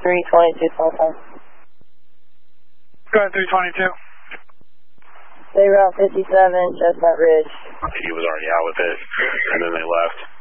322 Southbound. Go ahead, 322. Stay Route 57, Chestnut Ridge. He was already out with it, and then they left.